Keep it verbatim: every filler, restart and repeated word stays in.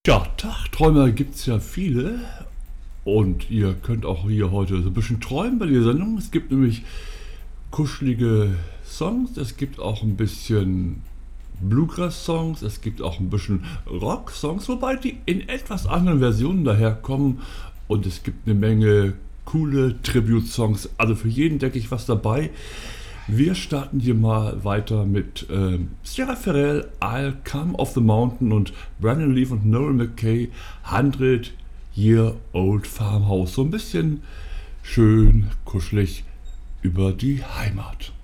Ja, Tagträumer gibt es ja viele und ihr könnt auch hier heute so ein bisschen träumen bei der Sendung. Es gibt nämlich kuschelige Songs, es gibt auch ein bisschen Bluegrass-Songs, es gibt auch ein bisschen Rock-Songs, wobei die in etwas anderen Versionen daherkommen und es gibt eine Menge coole Tribute-Songs. Also für jeden, denke ich, was dabei. Wir starten hier mal weiter mit ähm, Sierra Ferrell, I'll Come Off the Mountain und Brandon Leaf und Noel McKay, Hundred Year Old Farmhouse. So ein bisschen schön kuschelig über die Heimat.